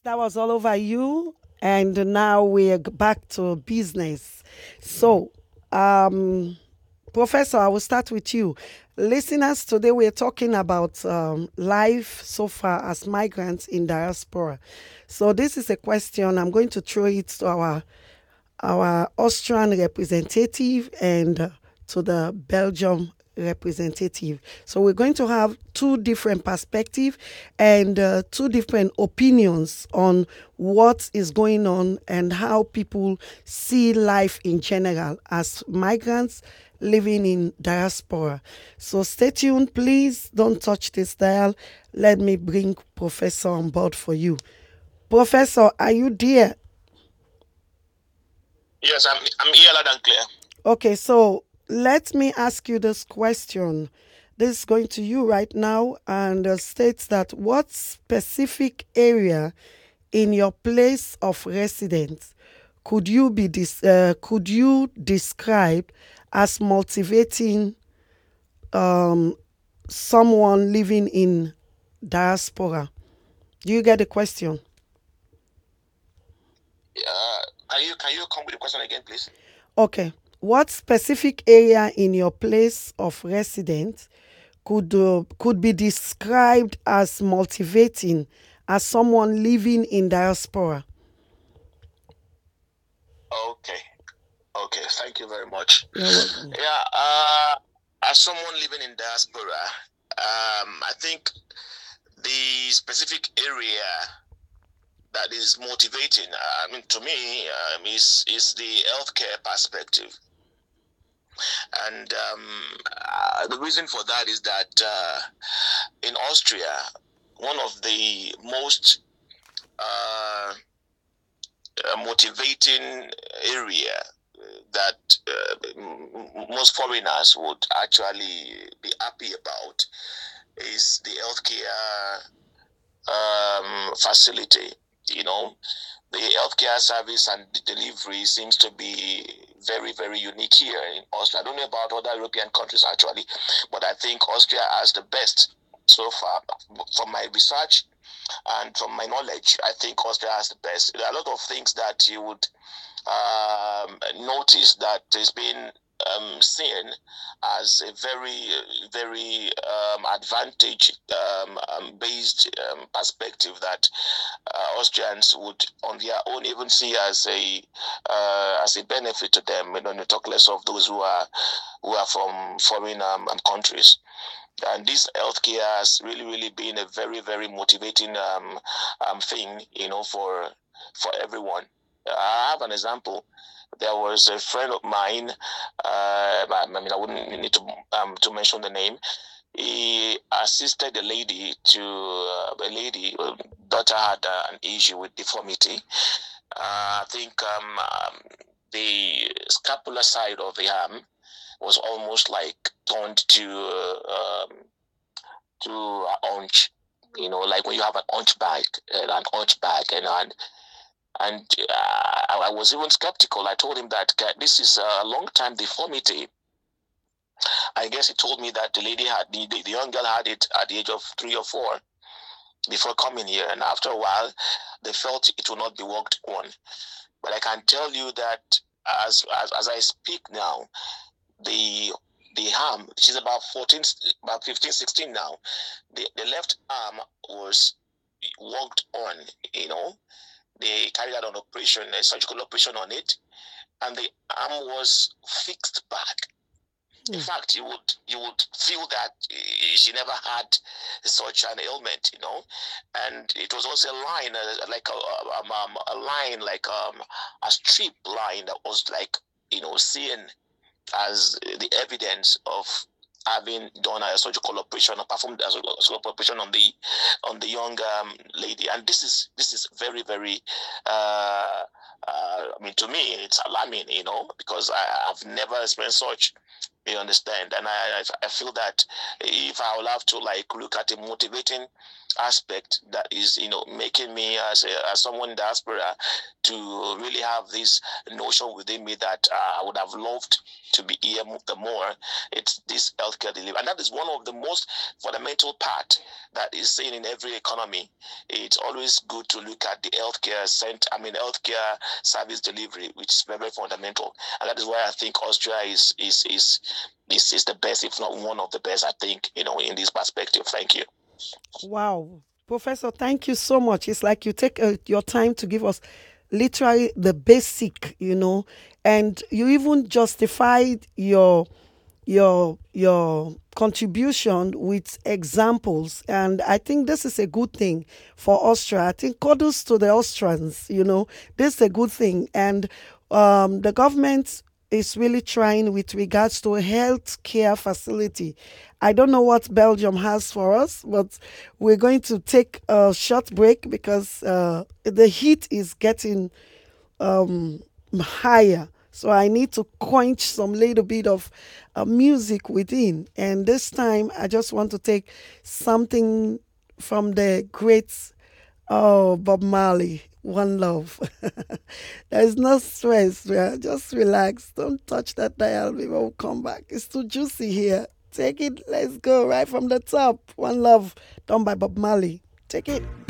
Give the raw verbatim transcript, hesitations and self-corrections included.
that was all over you. And now we're back to business. So, um, Professor, I will start with you. Listeners, today we're talking about um, life so far as migrants in diaspora. So, this is a question. I'm going to throw it to our our Austrian representative and uh, to the Belgium representative. So we're going to have two different perspectives and uh, two different opinions on what is going on and how people see life in general as migrants living in diaspora. So stay tuned, please don't touch this dial. Let me bring Professor on board for you. Professor, are you there? Yes, I'm I'm here loud and clear. Okay, so let me ask you this question. This is going to you right now and uh, states that what specific area in your place of residence could you be dis- uh, could you describe as motivating um, someone living in diaspora? Do you get the question? Uh, can you can you come with the question again, please? Okay. What specific area in your place of residence could uh, could be described as motivating as someone living in diaspora? Okay, okay. Thank you very much. You're welcome. Yeah. Uh, as someone living in diaspora, um, I think the specific area that is motivating, uh, I mean, to me, um, is is the healthcare perspective, and um, uh, the reason for that is that uh, in Austria, one of the most uh, uh, motivating area that uh, most foreigners would actually be happy about is the healthcare um, facility. You know, the healthcare service and the delivery seems to be very, very unique here in Austria. I don't know about other European countries actually, but I think Austria has the best so far. From my research and from my knowledge, I think Austria has the best. There are a lot of things that you would um, notice that is being um, seen as a very, very um, advantage um, um, based um, perspective that uh, Austrians would, on their own, even see as a uh, as a benefit to them. You know, to talk less of those who are who are from foreign um, um, countries. And this healthcare has really, really been a very, very motivating um, um, thing, you know, for for everyone. I have an example. There was a friend of mine. Uh, I mean, I wouldn't need to um, to mention the name. He assisted a lady to uh, a lady uh, daughter had uh, an issue with deformity. Uh, I think um, um, the scapular side of the arm was almost like turned to uh, um, to a hunch. You know, like when you have an hunchback, uh, an hunchback, and and and uh, I was even skeptical. I told him that this is a long time deformity. I guess he told me that the lady had the, the young girl had it at the age of three or four before coming here, and after a while, they felt it will not be worked on. But I can tell you that as as, as I speak now, the the arm, she's about fourteen, about fifteen, sixteen now. The the left arm was worked on, you know. They carried out an operation, a surgical operation on it, and the arm was fixed back. In fact, you would you would feel that uh, she never had such an ailment, you know, and it was also a line, uh, like a, um, um, a line, like um, a strip line that was like, you know, seen as the evidence of having done a surgical operation or performed a surgical operation on the on the young um, lady. And this is this is very, very uh, uh, I mean, to me it's alarming, you know, because I have never experienced such. You understand? And I, I feel that if I will have to like look at a motivating aspect that is, you know, making me as a, as someone in diaspora to really have this notion within me that uh, I would have loved to be here the more, it's this healthcare delivery. And that is one of the most fundamental part that is seen in every economy. It's always good to look at the healthcare center, I mean healthcare service delivery, which is very, very fundamental. And that is why I think Austria is is is is, is the best, if not one of the best, I think, you know, in this perspective. Thank you. Wow. Professor, thank you so much. It's like you take uh, your time to give us literally the basic, you know, and you even justified your your your contribution with examples, and I think this is a good thing for Austria. I think kudos to the Austrians, you know, this is a good thing. And um, the government is really trying with regards to a health care facility. I don't know what Belgium has for us, but we're going to take a short break because uh, the heat is getting um, higher. So I need to quench some little bit of uh, music within. And this time, I just want to take something from the great oh Bob Marley, One Love. There's no stress. Yeah? Just relax. Don't touch that dial. We will come back. It's too juicy here. Take it. Let's go right from the top. One Love, done by Bob Marley. Take it.